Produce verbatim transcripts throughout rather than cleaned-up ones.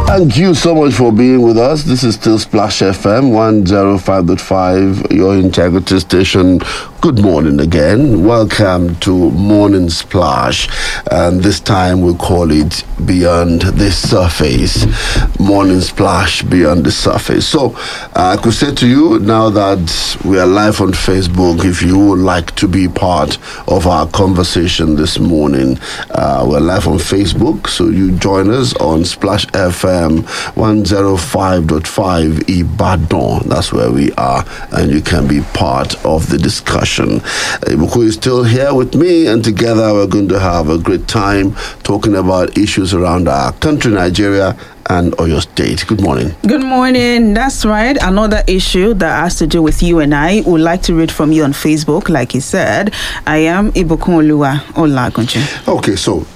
Thank you so much for being with us. This is still Splash F M one oh five point five, your integrity station. Good morning again. Welcome to Morning Splash. And this time we call it Beyond the Surface. Morning Splash Beyond the Surface. So uh, I could say to you now that we are live on Facebook, if you would like to be part of our conversation this morning, uh, we're live on Facebook. So you join us on Splash F M one oh five point five Ibadan. That's where we are, and you can be part of the discussion. Ibuku is still here with me, and together we're going to have a great time talking about issues around our country, Nigeria, and Oyo State. Good morning. Good morning. That's right. Another issue that has to do with you and I. Would like to read from you on Facebook, like you said. I am Ibukun Oluwa Olagunju. Okay, so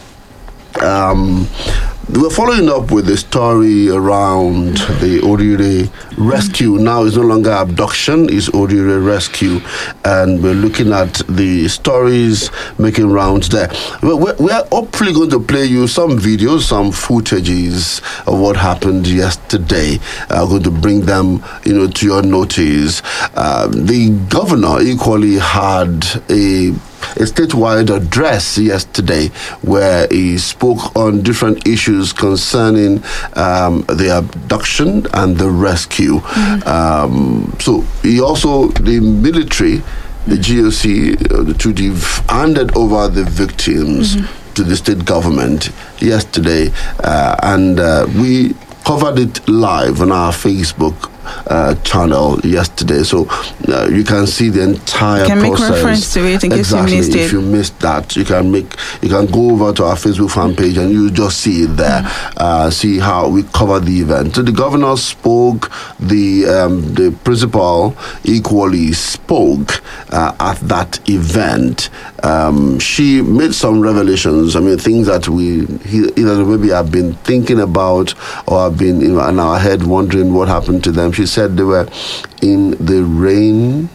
um, we're following up with the story around the Orire rescue. Now it's no longer abduction, it's Orire rescue. And we're looking at the stories making rounds there. We're, we're hopefully going to play you some videos, some footages of what happened yesterday. I'm going to bring them, you know, to your notice. Uh, the governor equally had a a statewide address yesterday where he spoke on different issues concerning um, the abduction and the rescue. Mm-hmm. Um, so he also, the military, the G O C, uh, the two D, handed over the victims mm-hmm. to the state government yesterday, uh, and uh, we covered it live on our Facebook Uh, channel yesterday, so uh, you can see the entire can process. Make reference to it in case exactly. you missed it. If you missed that, you can make you can go over to our Facebook fan page and you just see it there. Mm. Uh, see how we covered the event. So the governor spoke. The um, the principal equally spoke uh, at that event. Um, she made some revelations. I mean, things that we either maybe have been thinking about or have been, you know, in our head wondering what happened to them. She said they were in the rain,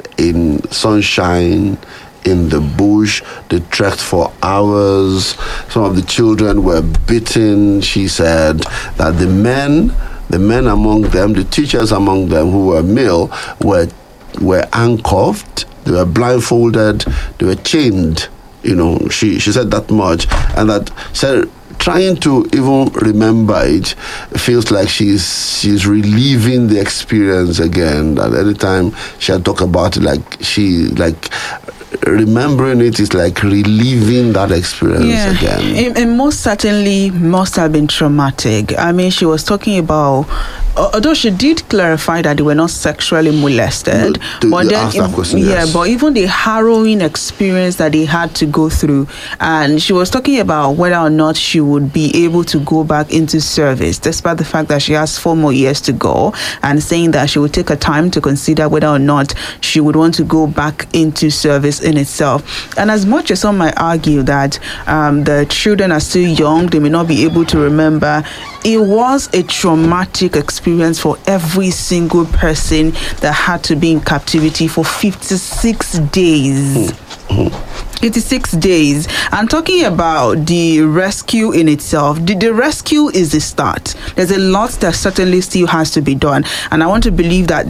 in sunshine, in the bush. They trekked for hours. Some of the children were beaten. She said that the men, the men among them, the teachers among them who were male, were were handcuffed. They were blindfolded. They were chained. You know, she she said that much, and that said. Trying to even remember it feels like she's she's reliving the experience again. That every time she had talked about it, like she like remembering it is like reliving that experience yeah. again. It, it most certainly must have been traumatic. I mean, she was talking about, although she did clarify that they were not sexually molested, to, but then that question, yeah, yes. but even the harrowing experience that they had to go through, and she was talking about whether or not she would be able to go back into service, despite the fact that she has four more years to go, and saying that she would take her time to consider whether or not she would want to go back into service in itself. And as much as some might argue that um, the children are still young, they may not be able to remember, it was a traumatic experience for every single person that had to be in captivity for fifty-six days. eighty-six days. And talking about the rescue in itself, the, the rescue is the start. There's a lot that certainly still has to be done. And I want to believe that